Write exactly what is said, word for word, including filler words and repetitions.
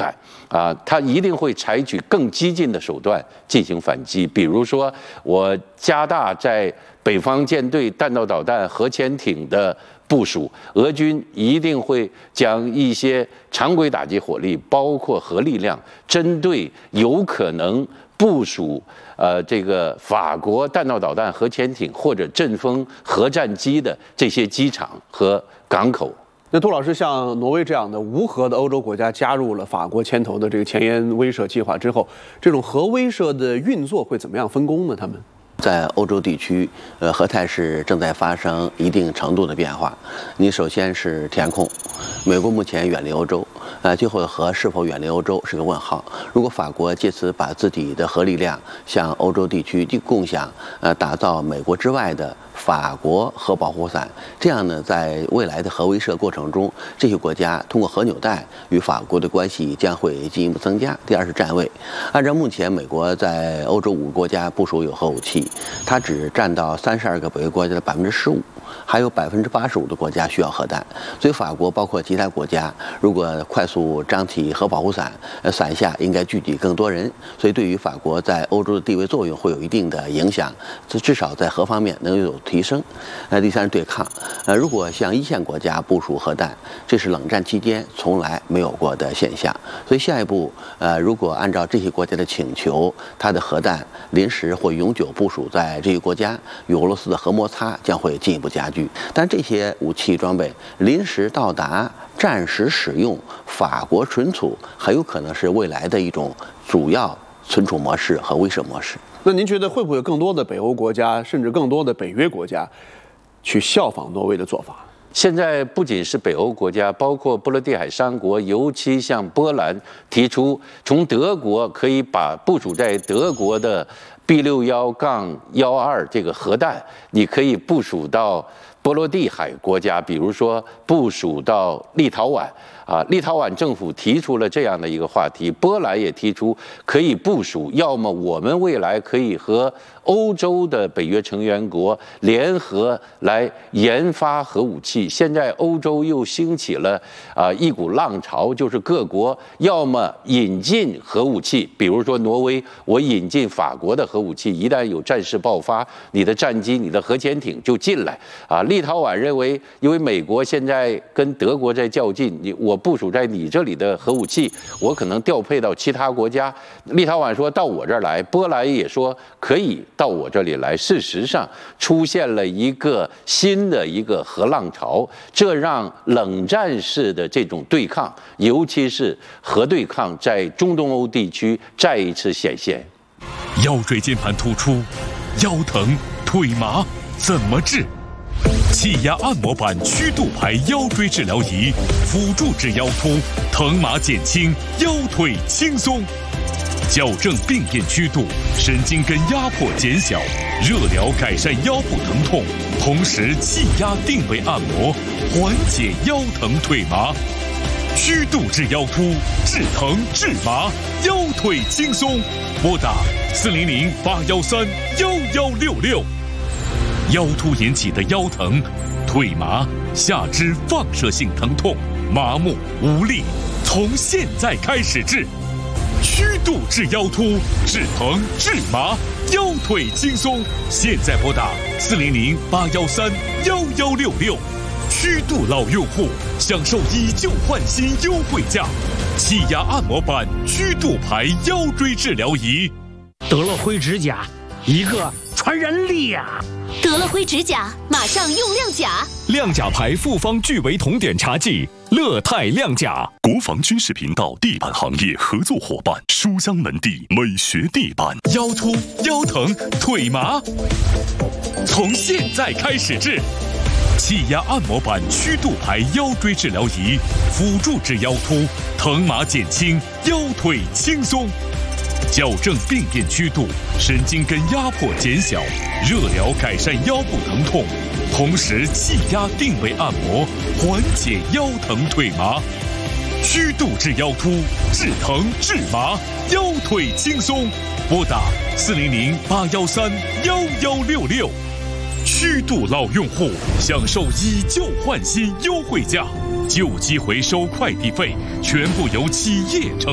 感啊，他一定会采取更激进的手段进行反击。比如说，我加大在北方舰队弹道导弹、核潜艇的部署，俄军一定会将一些常规打击火力，包括核力量，针对有可能部署呃这个法国弹道导弹、核潜艇或者阵风核战机的这些机场和港口。 那杜老师，像挪威这样的无核的欧洲国家加入了法国牵头的这个前沿威慑计划之后，这种核威慑的运作会怎么样分工呢？他们？ 在欧洲地区，呃，核态势正在发生一定程度的变化。你首先是填空，美国目前远离欧洲，呃，最后的核是否远离欧洲是个问号。如果法国借此把自己的核力量向欧洲地区的共享，呃，打造美国之外的法国核保护伞，这样呢，在未来的核威慑过程中，这些国家通过核纽带与法国的关系将会进一步增加。第二是站位，按照目前美国在欧洲五个国家部署有核武器，它只占到三十二个北约国家的百分之十五，还有百分之八十五的国家需要核弹。所以法国包括其他国家，如果快速张起核保护伞，呃，伞下应该聚集更多人，所以对于法国在欧洲的地位作用会有一定的影响，至少在核方面能有提升。呃，第三是对抗，呃，如果向一线国家部署核弹，这是冷战期间从来没有过的现象。所以下一步，呃，如果按照这些国家的请求，它的核弹临时或永久部署在这些国家，与俄罗斯的核摩擦将会进一步加剧。但这些武器装备临时到达、暂时使用、法国存储，很有可能是未来的一种主要存储模式和威慑模式。 那您觉得会不会有更多的北欧国家，甚至更多的北约国家，去效仿挪威的做法？ 现在不仅是北欧国家，包括波罗的海三国，尤其像波兰提出，从德国可以把部署在德国的 B 六幺杠幺二这个核弹，你可以部署到波罗的海国家，比如说部署到立陶宛啊，立陶宛政府提出了这样的一个话题，波兰也提出可以部署，要么我们未来可以和欧洲的北约成员国联合来研发核武器。现在欧洲又兴起了啊一股浪潮，就是各国要么引进核武器，比如说挪威，我引进法国的核武器，一旦有战事爆发，你的战机、你的核潜艇就进来啊。立陶宛认为，因为美国现在跟德国在较劲，你我部署在你这里的核武器，我可能调配到其他国家。立陶宛说到我这儿来，波兰也说可以到我这里来。事实上，出现了一个新的一个核浪潮，这让冷战式的这种对抗，尤其是核对抗，在中东欧地区再一次显现。 腰椎间盘突出、腰疼、腿麻怎么治？气压按摩板曲度排腰椎治疗仪，辅助治腰突，疼麻减轻，腰腿轻松。矫正病变曲度，神经根压迫减小，热疗改善腰部疼痛，同时气压定位按摩，缓解腰疼腿麻。曲度治腰突，治疼治麻，腰腿轻松。拨打四零零八幺三幺幺六六。腰突引起的腰疼、腿麻、下肢放射性疼痛、麻木无力，从现在开始治。曲度治腰突，治疼治麻，腰腿轻松。现在拨打四零零八幺三幺幺六六。曲度老用户享受以旧换新优惠价，气压按摩板曲度牌腰椎治疗仪。 得了灰指甲，一个传染俩。 得了灰指甲，马上用亮甲。 亮甲牌复方聚维酮碘茶剂，乐泰亮甲。国防军事频道地板行业合作伙伴，书香门第美学地板。腰突、腰疼、腿麻，从现在开始治。气压按摩板曲度牌腰椎治疗仪，辅助治腰突，疼麻减轻，腰腿轻松。矫正病变曲度，神经根压迫减小，热疗改善腰部疼痛，同时气压定位按摩，缓解腰疼腿麻。曲度治腰突，治疼治麻，腰腿轻松。拨打四零零八幺三幺幺六六。曲度老用户享受以旧换新优惠价，旧机回收快递费全部由企业承